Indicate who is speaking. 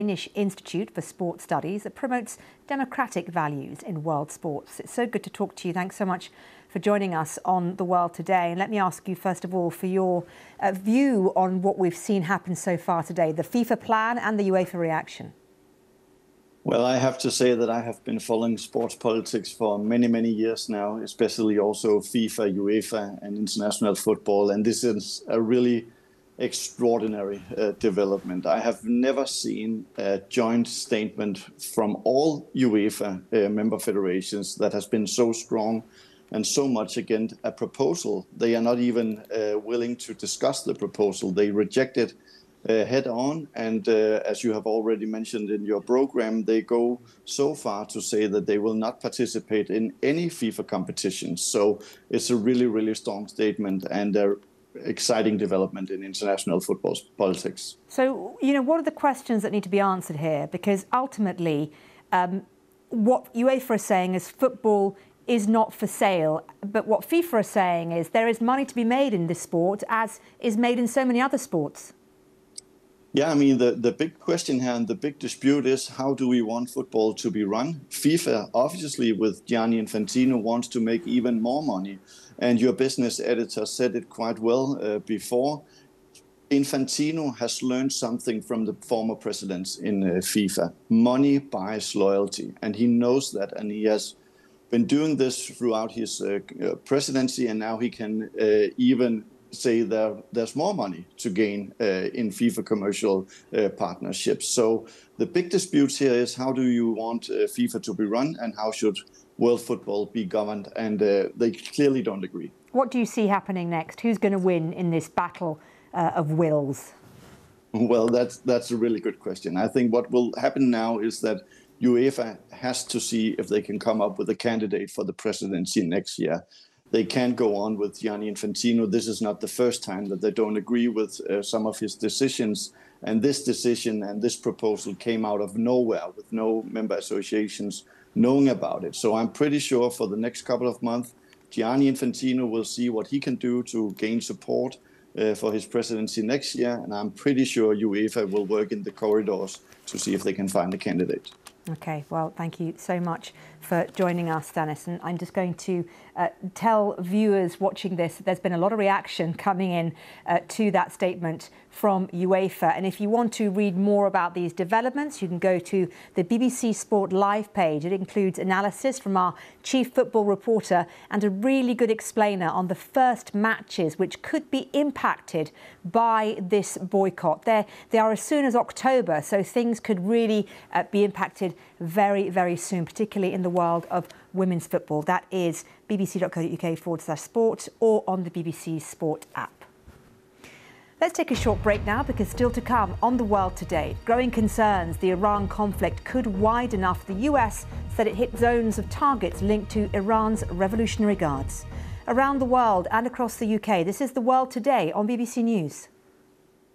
Speaker 1: Danish Institute for Sport Studies that promotes democratic values in world sports. It's so good to talk to you. Thanks so much for joining us on The World Today. And let me ask you, first of all, for your view on what we've seen happen so far today, the FIFA plan and the UEFA reaction.
Speaker 2: Well, I have to say that I have been following sports politics for many, many years now, especially also FIFA, UEFA and international football. And this is a really extraordinary development. I have never seen a joint statement from all UEFA member federations that has been so strong and so much against a proposal. They are not even willing to discuss the proposal. They reject it head on. And as you have already mentioned in your program, they go so far to say that they will not participate in any FIFA competitions. So it's a really, really strong statement and a exciting development in international football politics.
Speaker 1: So, what are the questions that need to be answered here? Because ultimately, what UEFA is saying is football is not for sale. But what FIFA is saying is there is money to be made in this sport, as is made in so many other sports.
Speaker 2: Yeah, I mean, the big question here and the big dispute is, how do we want football to be run? FIFA, obviously, with Gianni Infantino, wants to make even more money. And your business editor said it quite well before. Infantino has learned something from the former presidents in FIFA. Money buys loyalty. And he knows that. And he has been doing this throughout his presidency. And now he can even say there's more money to gain in FIFA commercial partnerships. So the big dispute here is, how do you want FIFA to be run and how should world football be governed? And they clearly don't agree. What
Speaker 1: do you see happening next? Who's going to win in this battle of wills?
Speaker 2: Well, that's a really good question. I think what will happen now is that UEFA has to see if they can come up with a candidate for the presidency next year. They can't go on with Gianni Infantino. This is not the first time that they don't agree with some of his decisions. And this decision and this proposal came out of nowhere with no member associations knowing about it. So I'm pretty sure for the next couple of months, Gianni Infantino will see what he can do to gain support for his presidency next year. And I'm pretty sure UEFA will work in the corridors to see if they can find a candidate.
Speaker 1: OK, well, thank you so much for joining us, Dennis. And I'm just going to tell viewers watching this that there's been a lot of reaction coming in to that statement from UEFA. And if you want to read more about these developments, you can go to the BBC Sport Live page. It includes analysis from our chief football reporter and a really good explainer on the first matches which could be impacted by this boycott. They are as soon as October, so things could really be impacted very, very soon, particularly in the world of women's football. That is bbc.co.uk/sport or on the BBC Sport app. Let's take a short break now, because still to come on The World Today, growing concerns the Iran conflict could widen after the US said it hit zones of targets linked to Iran's Revolutionary Guards. Around the world and across the UK, this is The World Today on BBC News.